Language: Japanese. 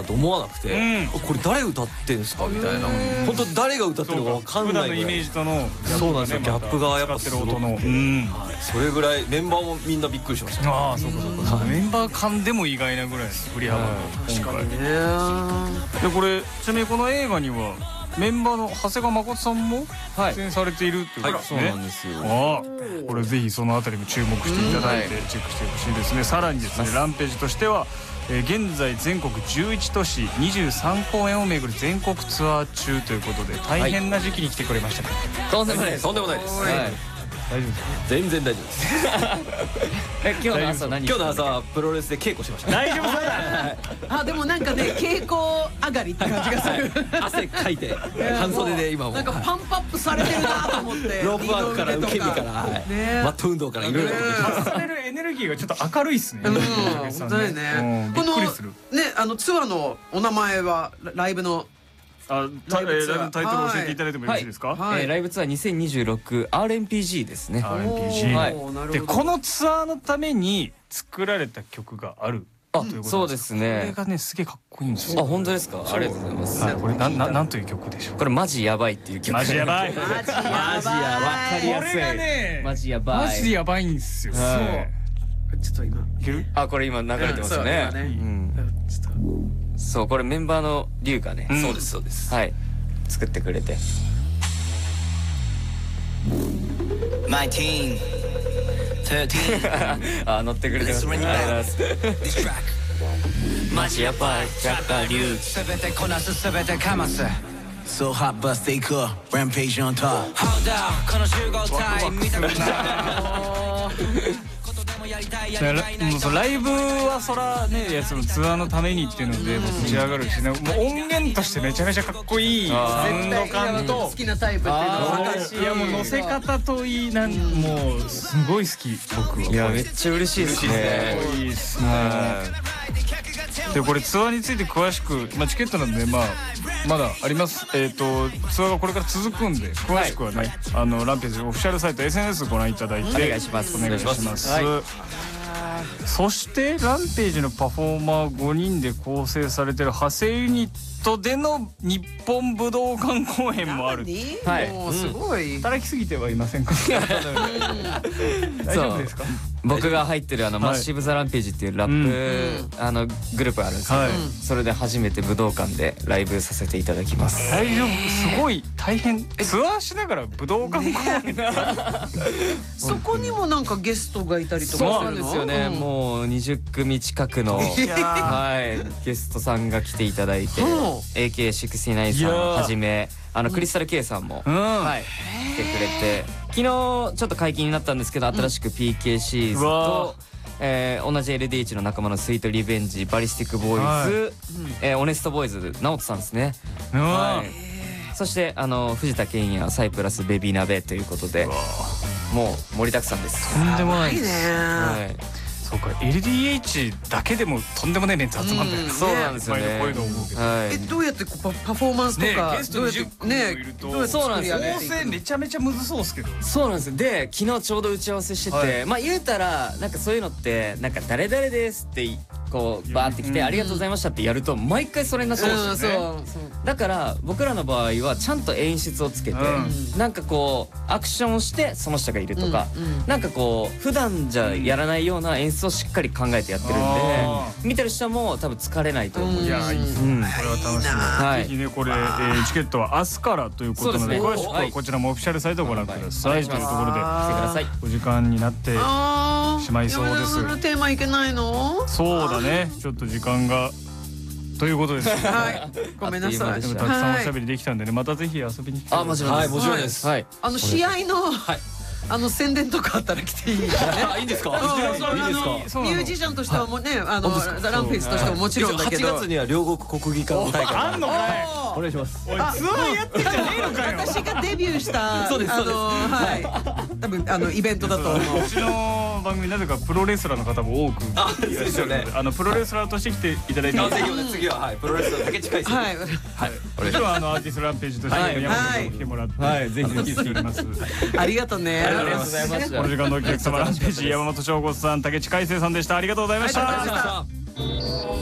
と思わなくて、これ誰歌ってんすかみたいな、本当誰が歌ってるのか分かんないぐらい、普段のイメージとのそうなんですよ、ギャップがやっぱすごくて、それぐらいメンバーもみんなびっくりしました。ああそうかそうか、メンバー間でも意外なぐらい振り幅が今回で、これちなみにこの映画にはメンバーの長谷川誠さんも出演されているっていうことですね。そうなんですよ。これぜひそのあたりも注目していただいてチェックしてほしいですね。さらにですね、ランページとしては現在全国11都市23公演を巡る全国ツアー中ということで、大変な時期に来てくれましたね。とんでもないです、とんでもないです。大丈夫ですか？全然大丈夫です。今日の朝何？今日の朝はプロレスで稽古しました。大丈夫そうだ。あ、でもなんかね、稽古上がりって感じがする。汗かいて半袖で今もなんかパンプアップされてるなと思って。ロープワークから受け身からマット運動からいろいろ発されるエネルギーがちょっと明るいっすね。本当だよね。このね、ツアーのお名前はライブのタイトル教えていただいてもよろしいですか？ライブツアー 2026RNPG ですね。RNPG で、このツアーのために作られた曲がある。そうですね。これがねすげえかっこいいんですよ。あ、本当ですか？ありがとうございます。これなんという曲でしょう？これマジやばいっていう曲。マジやばい。マジやばい。わかりやすい。これがねマジやばい。マジやばいんですよ。そう。ちょっと今いける？あ、これ今流れてますよね。そう、これメンバーの龍がね、そうですそうです、はい、作ってくれて。My team 13あ、乗ってくれてます。マジやばいジャッカー龍、すべてこなすすべてかます。So hot but stay cool Rampage on top Hold up この集合体見たことないライブはそらね、そのツアーのためにっていうのでぶち上がるしね、もう音源としてめちゃめちゃかっこいいサウンド感と好きなタイプっていうのは私、いやもう乗せ方といい、もうすごい好き僕は。いやめっちゃ嬉しいですね。いいっすね。でこれツアーについて詳しく、チケットなんでまだあります。ツアーがこれから続くんで詳しくはね、ランページオフィシャルサイト SNS ご覧いただいてお願いします。お願いします。そしてランページのパフォーマー5人で構成されてる派生ユニットでの日本武道館公演もある。はい、もうすごい働きすぎてはいませんか？大丈夫ですか？僕が入ってるマッシブ・ザ・ランページっていうラップグループあるんですけど、それで初めて武道館でライブさせていただきます。大丈夫？すごい大変。ツアーしながら武道館公演そこにもなんかゲストがいたりとか。そうなんですよね。もう20組近くのゲストさんが来ていただいて、AK69さんはじめクリスタル K さんも来てくれて、昨日ちょっと解禁になったんですけど、新しく PKC ズと同じ LDH の仲間のスイートリベンジ、バリスティックボーイズ、オネストボーイズ直人さんですね。そして藤田健也、サイプラス、ベビー鍋ということで、もう盛りだくさんです。とんでもないです。そうか、LDH だけでもとんでもないメンツ集まるんだよ。そうなんですよね。こういうの思うけど、どうやってパフォーマンスとかゲスト20組もいると、そうなんですよね。構成めちゃめちゃむずそうですけど。そうなんですよ。で昨日ちょうど打ち合わせしてて、言うたらなんかそういうのってなんか誰々ですってこうバーってきてありがとうございましたってやると毎回それになっちゃうんですよね。だから僕らの場合はちゃんと演出をつけて、なんかこうアクションをしてその人がいるとか、なんかこう普段じゃやらないような演出をしっかり考えてやってるんで、見てる人も多分疲れないと思う。いやいいですね。これは楽しみ。ぜひねこれチケットは明日からということなので、詳しくはこちらもオフィシャルサイトをご覧くださいというところで、お時間になってしまいそうです。テーマいけないの？そうだね、ちょっと時間がということです。はい、ごめんなさい。でもたくさんおしゃべりできたんでね、またぜひ遊びに来てください。もちろんです。もちろんです。試合の宣伝とかあったら来ていいですね。いいんですか？いいですか？ミュージシャンとしてはもね、ザ・ランページとしてももちろんだけど、8月には両国国技館大会あんのかい？お願いします。ツアーやってんじゃねえのかよ。私がデビューした多分イベントだと思う。うちの番組なぜかプロレスラーの方も多くいらっしゃるので、プロレスラーとして来ていただいて、次はプロレスラー竹近いです。はい。もちろんアーティストランページとして山本さんも来てもらって、ぜひぜひ来ています。ありがとうね。ありがとうございました。この時間のお客様、ランページ山本翔吾さん、竹地海生さんでした。ありがとうございました。